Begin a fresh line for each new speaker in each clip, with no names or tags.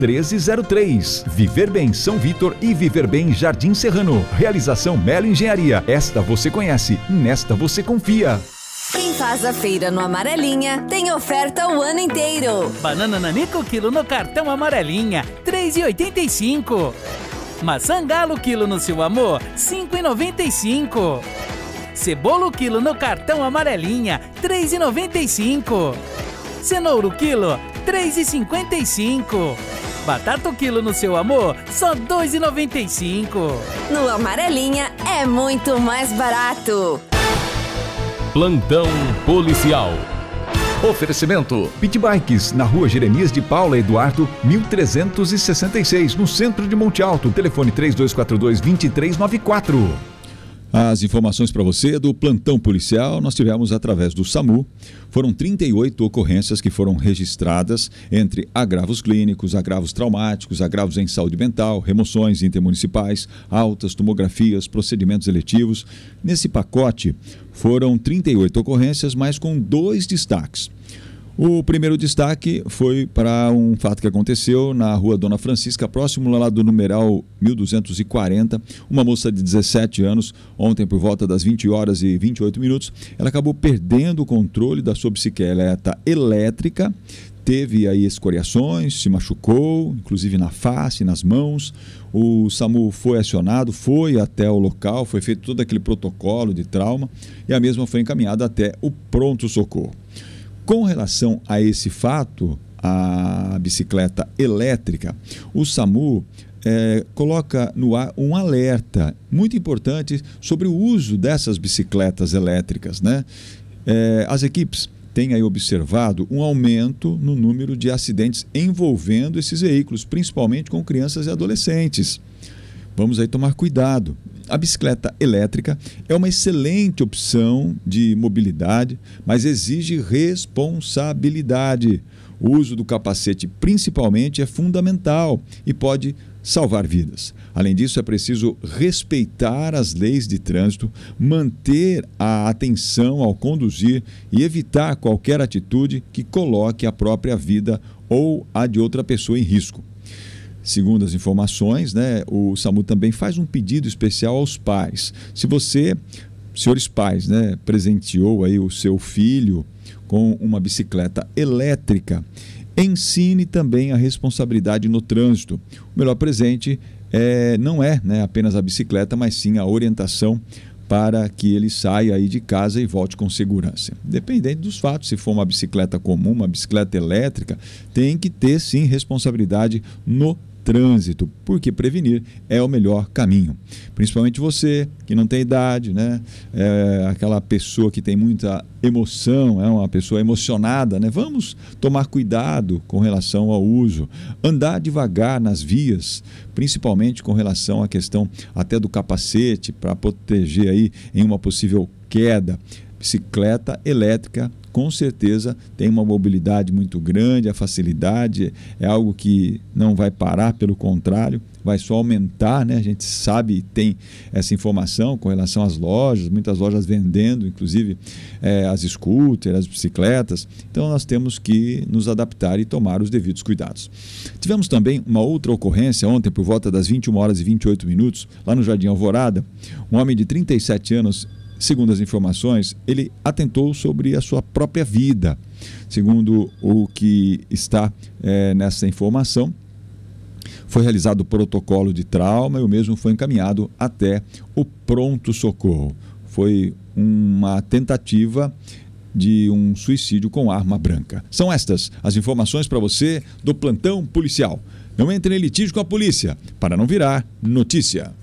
1303. Viver Bem São Vítor e Viver Bem Jardim Serrano. Realização Melo Engenharia. Esta você conhece, nesta você confia.
Quem faz a feira no Amarelinha tem oferta o ano inteiro.
Banana Nanico quilo no cartão Amarelinha, R$ 3,85. Maçã Galo quilo no Seu Amor, R$ 5,95. Cebola quilo no cartão Amarelinha, R$ 3,95. Cenoura quilo, R$ 3,55. Batata o quilo no Seu Amor, só R$ 2,95.
No Amarelinha é muito mais barato.
Plantão policial.
Oferecimento Pit Bikes, na rua Jeremias de Paula Eduardo, 1366, no centro de Monte Alto. Telefone 3242-2394. As informações para você do plantão policial nós tivemos através do SAMU. Foram 38 ocorrências que foram registradas entre agravos clínicos, agravos traumáticos, agravos em saúde mental, remoções intermunicipais, altas, tomografias, procedimentos eletivos. Nesse pacote foram 38 ocorrências, mas com 2 destaques. O primeiro destaque foi para um fato que aconteceu na rua Dona Francisca, próximo lá do numeral 1240. Uma moça de 17 anos, ontem por volta das 20h28, ela acabou perdendo o controle da sua bicicleta elétrica, teve aí escoriações, se machucou, inclusive na face, nas mãos. O SAMU foi acionado, foi até o local, foi feito todo aquele protocolo de trauma e a mesma foi encaminhada até o pronto-socorro. Com relação a esse fato, a bicicleta elétrica, o SAMU coloca no ar um alerta muito importante sobre o uso dessas bicicletas elétricas, né? As equipes têm aí observado um aumento no número de acidentes envolvendo esses veículos, principalmente com crianças e adolescentes. Vamos aí tomar cuidado. A bicicleta elétrica é uma excelente opção de mobilidade, mas exige responsabilidade. O uso do capacete, principalmente, é fundamental e pode salvar vidas. Além disso, é preciso respeitar as leis de trânsito, manter a atenção ao conduzir e evitar qualquer atitude que coloque a própria vida ou a de outra pessoa em risco. Segundo as informações, né, o SAMU também faz um pedido especial aos pais. Se você, senhores pais, né, presenteou aí o seu filho com uma bicicleta elétrica, ensine também a responsabilidade no trânsito. O melhor presente não é, né, apenas a bicicleta, mas sim a orientação para que ele saia aí de casa e volte com segurança. Dependente dos fatos, se for uma bicicleta comum, uma bicicleta elétrica, tem que ter sim responsabilidade no trânsito, porque prevenir é o melhor caminho. Principalmente você que não tem idade, né? Aquela pessoa que tem muita emoção, é uma pessoa emocionada, né? Vamos tomar cuidado com relação ao uso, andar devagar nas vias, principalmente com relação à questão até do capacete para proteger aí em uma possível queda. Bicicleta elétrica com certeza tem uma mobilidade muito grande, a facilidade é algo que não vai parar, pelo contrário, vai só aumentar, né? A gente sabe e tem essa informação com relação às lojas, muitas lojas vendendo, inclusive as scooters, as bicicletas. Então nós temos que nos adaptar e tomar os devidos cuidados. Tivemos também uma outra ocorrência ontem por volta das 21h28, lá no Jardim Alvorada. Um homem de 37 anos, segundo as informações, ele atentou sobre a sua própria vida. Segundo o que está nessa informação, foi realizado o protocolo de trauma e o mesmo foi encaminhado até o pronto-socorro. Foi uma tentativa de um suicídio com arma branca. São estas as informações para você do plantão policial. Não entre em litígio com a polícia, para não virar notícia.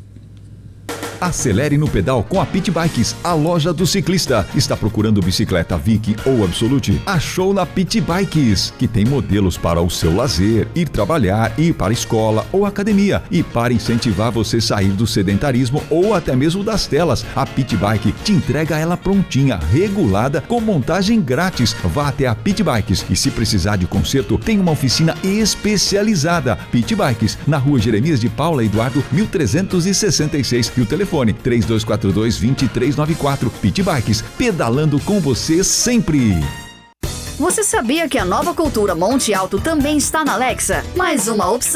Acelere no pedal com a Pit Bikes, a loja do ciclista. Está procurando bicicleta Vic ou Absolute? Achou na Pit Bikes, que tem modelos para o seu lazer, ir trabalhar, ir para a escola ou academia. E para incentivar você a sair do sedentarismo ou até mesmo das telas, a Pit Bike te entrega ela prontinha, regulada, com montagem grátis. Vá até a Pit Bikes e se precisar de conserto, tem uma oficina especializada. Pit Bikes, na rua Jeremias de Paula Eduardo, 1366 e o telefone 3242-2394. Pit Bikes, pedalando com você sempre.
Você sabia que a nova cultura Monte Alto também está na Alexa? Mais uma opção